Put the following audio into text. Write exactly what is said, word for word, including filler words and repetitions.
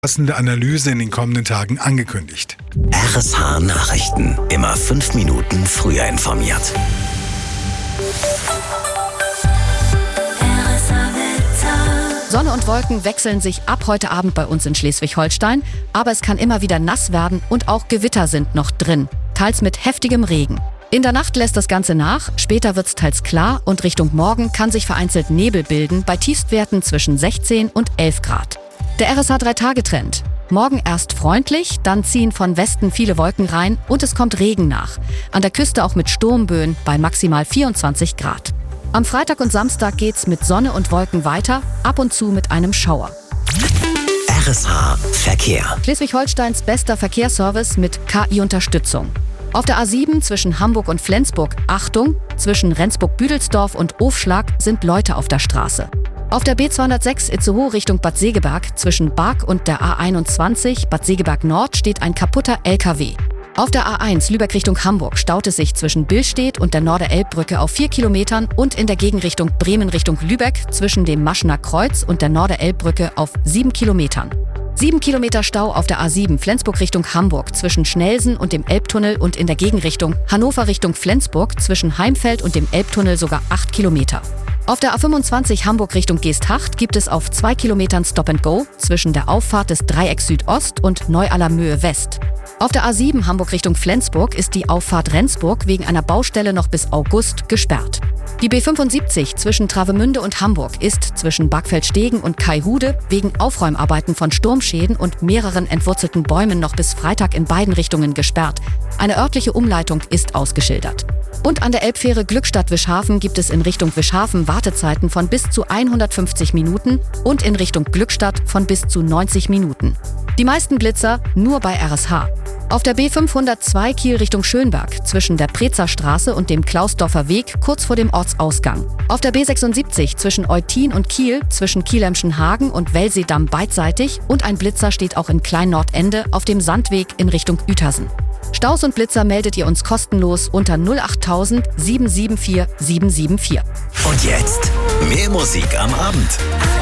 Passende Analyse in den kommenden Tagen angekündigt. R S H Nachrichten. Immer fünf Minuten früher informiert. Sonne und Wolken wechseln sich ab heute Abend bei uns in Schleswig-Holstein, aber es kann immer wieder nass werden und auch Gewitter sind noch drin, teils mit heftigem Regen. In der Nacht lässt das Ganze nach, später wird's teils klar und Richtung Morgen kann sich vereinzelt Nebel bilden bei Tiefstwerten zwischen sechzehn und elf Grad. Der R S H drei Tage Trend. Morgen erst freundlich, dann ziehen von Westen viele Wolken rein und es kommt Regen nach. An der Küste auch mit Sturmböen bei maximal vierundzwanzig Grad. Am Freitag und Samstag geht's mit Sonne und Wolken weiter, ab und zu mit einem Schauer. R S H Verkehr. Schleswig-Holsteins bester Verkehrsservice mit K I-Unterstützung. Auf der A sieben zwischen Hamburg und Flensburg, Achtung, zwischen Rendsburg-Büdelsdorf und Ofschlag sind Leute auf der Straße. Auf der B zweihundertsechs Itzehoe Richtung Bad Segeberg zwischen Barg und der A einundzwanzig Bad Segeberg Nord steht ein kaputter L K W. Auf der A eins Lübeck Richtung Hamburg staut es sich zwischen Billstedt und der Norder-Elb-Brücke auf vier Kilometern und in der Gegenrichtung Bremen Richtung Lübeck zwischen dem Maschener Kreuz und der Norder-Elb-Brücke auf sieben Kilometern. Sieben Kilometer Stau auf der A sieben Flensburg Richtung Hamburg zwischen Schnelsen und dem Elbtunnel und in der Gegenrichtung Hannover Richtung Flensburg zwischen Heimfeld und dem Elbtunnel sogar acht Kilometer. Auf der A fünfundzwanzig Hamburg Richtung Geesthacht gibt es auf zwei Kilometern Stop and Go zwischen der Auffahrt des Dreiecks Südost und Neu-Allermöhe West. Auf der A sieben Hamburg Richtung Flensburg ist die Auffahrt Rendsburg wegen einer Baustelle noch bis August gesperrt. Die B fünfundsiebzig zwischen Travemünde und Hamburg ist zwischen Bargfeld-Stegen und Kaihude wegen Aufräumarbeiten von Sturmschäden und mehreren entwurzelten Bäumen noch bis Freitag in beiden Richtungen gesperrt. Eine örtliche Umleitung ist ausgeschildert. Und an der Elbfähre Glückstadt-Wischhafen gibt es in Richtung Wischhafen Wartezeiten von bis zu hundertfünfzig Minuten und in Richtung Glückstadt von bis zu neunzig Minuten. Die meisten Blitzer nur bei R S H. Auf der B fünfhundertzwei Kiel Richtung Schönberg zwischen der Prezer Straße und dem Klausdorfer Weg kurz vor dem Ortsausgang. Auf der B sechsundsiebzig zwischen Eutin und Kiel zwischen Kielhemschen-Hagen und Wellseedamm beidseitig und ein Blitzer steht auch in Klein-Nordende auf dem Sandweg in Richtung Uetersen. Staus und Blitzer meldet ihr uns kostenlos unter null acht null null sieben sieben vier sieben sieben vier. Und jetzt mehr Musik am Abend.